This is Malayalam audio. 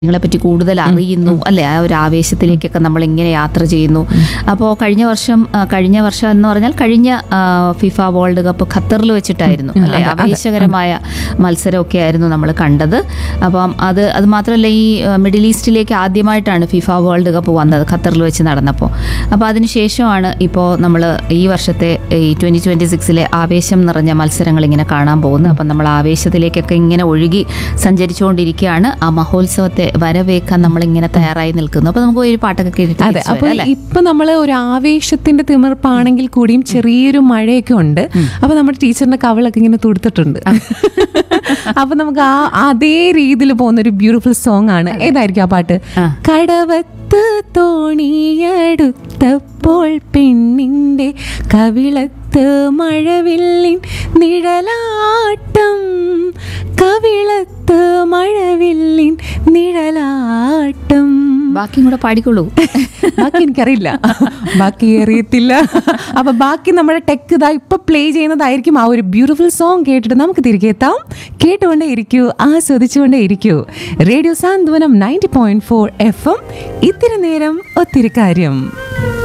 ങ്ങളെപ്പറ്റി കൂടുതൽ അറിയുന്നു അല്ലെ, ആ ഒരു ആവേശത്തിലേക്കൊക്കെ നമ്മൾ ഇങ്ങനെ യാത്ര ചെയ്യുന്നു. അപ്പോൾ കഴിഞ്ഞ വർഷം എന്ന് പറഞ്ഞാൽ കഴിഞ്ഞ ഫിഫ വേൾഡ് കപ്പ് ഖത്തറിൽ വെച്ചിട്ടായിരുന്നു അല്ലെ, ആവേശകരമായ മത്സരമൊക്കെ ആയിരുന്നു നമ്മൾ കണ്ടത്. അപ്പം അത് മാത്രമല്ല, ഈ മിഡിൽ ഈസ്റ്റിലേക്ക് ആദ്യമായിട്ടാണ് ഫിഫ വേൾഡ് കപ്പ് വന്നത് ഖത്തറിൽ വെച്ച് നടന്നപ്പോൾ. അപ്പോൾ അതിനുശേഷമാണ് ഇപ്പോൾ നമ്മൾ ഈ വർഷത്തെ ഈ 2026 ആവേശം നിറഞ്ഞ മത്സരങ്ങൾ ഇങ്ങനെ കാണാൻ പോകുന്നത്. അപ്പം നമ്മൾ ആവേശത്തിലേക്കൊക്കെ ഇങ്ങനെ ഒഴുകി സഞ്ചരിച്ചുകൊണ്ടിരിക്കുകയാണ്. ആ മഹോത്സവത്തെ വരവേക്കാൻ നമ്മളിങ്ങനെ തയ്യാറായി നിൽക്കുന്നു. അപ്പൊ നമുക്ക് ഒരു പാട്ടൊക്കെ കേട്ടിട്ട്. അതെ, അപ്പൊ ഇപ്പൊ നമ്മള് ഒരു ആവേശത്തിന്റെ തിമിർപ്പാണെങ്കിൽ കൂടിയും ചെറിയൊരു മഴയൊക്കെ ഉണ്ട്. അപ്പൊ നമ്മുടെ ടീച്ചറിന്റെ കവളൊക്കെ ഇങ്ങനെ തുടുത്തിട്ടുണ്ട്. അപ്പൊ നമുക്ക് അതേ രീതിയിൽ പോകുന്ന ഒരു ബ്യൂട്ടിഫുൾ സോങ് ആണ്. ഏതായിരിക്കും ആ പാട്ട്? കടവത്ത് തോണിയടുത്തപ്പോൾ പെണ്ണിന്റെ കവിളത്ത് മഴവില്ലിൻ നിഴലാട്ടം, കവിളത്ത് മഴവില്ലിൻ നിഴലാട്ടം. ബാക്കിയും കൂടെ പാടിക്കൊള്ളൂ. ബാക്കി എനിക്കറിയില്ല, ബാക്കി അറിയത്തില്ല. അപ്പൊ ബാക്കി നമ്മുടെ ടെക് ഇതാ ഇപ്പൊ പ്ലേ ചെയ്യുന്നതായിരിക്കും. ആ ഒരു ബ്യൂട്ടിഫുൾ സോങ് കേട്ടിട്ട് നമുക്ക് തിരികെ എത്താം. കേട്ടുകൊണ്ടേ ഇരിക്കൂ, ആസ്വദിച്ചുകൊണ്ടേ ഇരിക്കൂ. റേഡിയോ സാന്ത്വനം 90.4 FM. ഇത്തിരി നേരം ഒത്തിരി കാര്യം.